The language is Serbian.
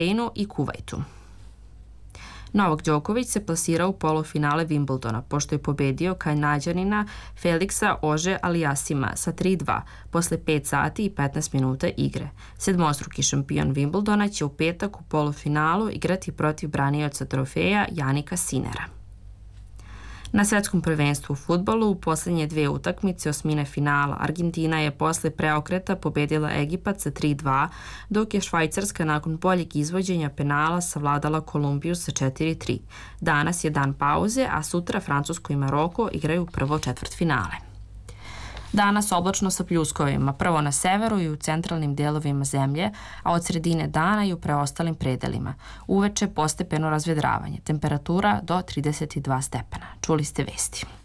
Bahreinu i Kuvajtu. Novak Đoković se plasirao u polufinale Wimbledona, pošto je pobedio Kanadjanina Feliksa Auger-Aliassima sa 3:2 posle 5 sati i 15 minuta igre. Sedmostruki šampion Wimbledona će u petak u polufinalu igrati protiv branioca trofeja Janika Sinera. Na svetskom prvenstvu u fudbalu u poslednje dve utakmice osmine finala Argentina je posle preokreta pobedila Egipat sa 3:2, dok je Švajcarska nakon boljeg izvođenja penala savladala Kolumbiju sa 4:3. Danas je dan pauze, a sutra Francusko i Maroko igraju prvo četvrtfinale. Danas oblačno sa pljuskovima, prvo na severu i u centralnim delovima zemlje, a od sredine dana i u preostalim predelima. Uveče postepeno razvedravanje, temperatura do 32 stepena. Čuli ste vesti.